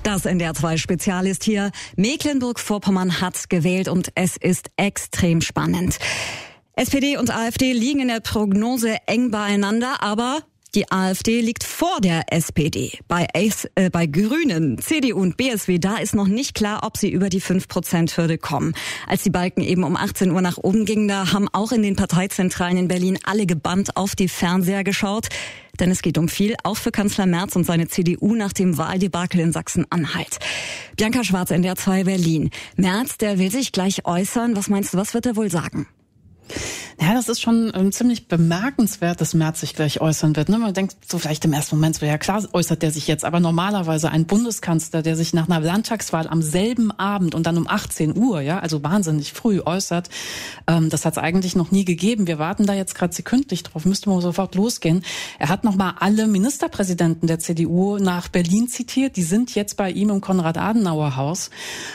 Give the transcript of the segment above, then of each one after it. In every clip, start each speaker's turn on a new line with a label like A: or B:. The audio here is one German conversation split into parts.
A: Das NDR2-Spezial ist hier. Mecklenburg-Vorpommern hat gewählt und es ist extrem spannend. SPD und AfD liegen in der Prognose eng beieinander, aber die AfD liegt vor der SPD. Bei Grünen, CDU und BSW, da ist noch nicht klar, ob sie über die 5%-Hürde kommen. Als die Balken eben um 18 Uhr nach oben gingen, da haben auch in den Parteizentralen in Berlin alle gebannt auf die Fernseher geschaut. Denn es geht um viel, auch für Kanzler Merz und seine CDU nach dem Wahldebakel in Sachsen-Anhalt. Bianca Schwarz, NDR2 Berlin. Merz, der will sich gleich äußern. Was meinst du, was wird er wohl sagen?
B: Ja, das ist schon ziemlich bemerkenswert, dass Merz sich gleich äußern wird. Man denkt so vielleicht im ersten Moment so, ja klar äußert der sich jetzt, aber normalerweise ein Bundeskanzler, der sich nach einer Landtagswahl am selben Abend und dann um 18 Uhr, ja, also wahnsinnig früh äußert, das hat es eigentlich noch nie gegeben. Wir warten da jetzt gerade sekündlich drauf, müsste man sofort losgehen. Er hat nochmal alle Ministerpräsidenten der CDU nach Berlin zitiert, die sind jetzt bei ihm im Konrad-Adenauer-Haus.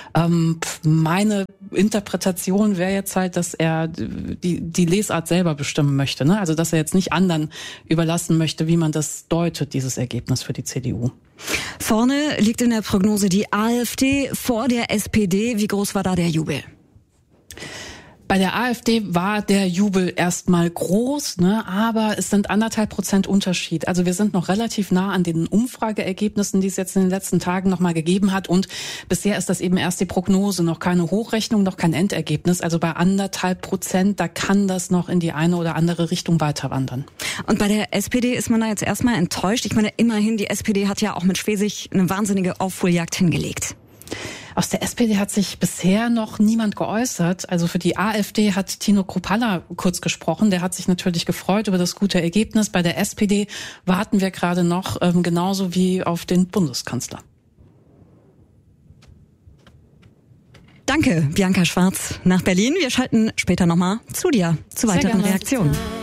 B: Meine Interpretation wäre jetzt halt, dass er die Lesart selber bestimmen möchte, ne? Also dass er jetzt nicht anderen überlassen möchte, wie man das deutet, dieses Ergebnis für die CDU.
A: Vorne liegt in der Prognose die AfD vor der SPD. Wie groß war da der Jubel?
B: Bei der AfD war der Jubel erstmal groß, ne, aber es sind 1,5% Unterschied. Also wir sind noch relativ nah an den Umfrageergebnissen, die es jetzt in den letzten Tagen nochmal gegeben hat. Und bisher ist das eben erst die Prognose, noch keine Hochrechnung, noch kein Endergebnis. Also bei 1,5%, da kann das noch in die eine oder andere Richtung weiter wandern.
A: Und bei der SPD ist man da jetzt erstmal enttäuscht. Ich meine, immerhin, die SPD hat ja auch mit Schwesig eine wahnsinnige Aufholjagd hingelegt.
B: Aus der SPD hat sich bisher noch niemand geäußert. Also für die AfD hat Tino Kruppalla kurz gesprochen. Der hat sich natürlich gefreut über das gute Ergebnis. Bei der SPD warten wir gerade noch, genauso wie auf den Bundeskanzler.
A: Danke, Bianca Schwarz nach Berlin. Wir schalten später nochmal zu dir, zu weiteren Reaktionen.